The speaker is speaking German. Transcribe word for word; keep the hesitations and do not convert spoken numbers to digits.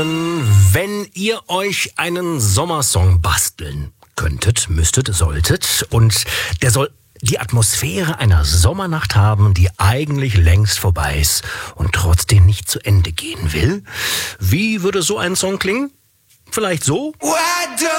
Wenn ihr euch einen Sommersong basteln könntet, müsstet, solltet und der soll die Atmosphäre einer Sommernacht haben, die eigentlich längst vorbei ist und trotzdem nicht zu Ende gehen will, wie würde so ein Song klingen? Vielleicht so?